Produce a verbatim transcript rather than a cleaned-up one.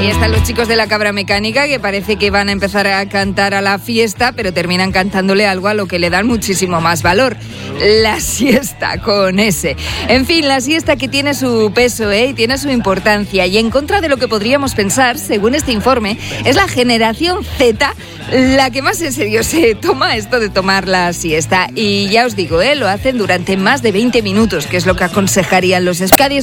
Ahí están los chicos de la Cabra Mecánica, que parece que van a empezar a cantar a la fiesta, pero terminan cantándole algo a lo que le dan muchísimo más valor: la siesta, con ese. En fin, la siesta que tiene su peso, ¿eh? Y tiene su importancia. Y en contra de lo que podríamos pensar, según este informe, es la generación Z la que más en serio se toma esto de tomar la siesta. Y ya os digo, ¿eh? Lo hacen durante más de veinte minutos, que es lo que aconsejarían los escadios.